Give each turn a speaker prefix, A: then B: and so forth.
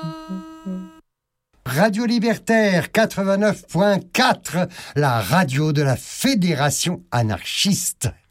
A: Radio Libertaire 89.4, la radio de la Fédération anarchiste.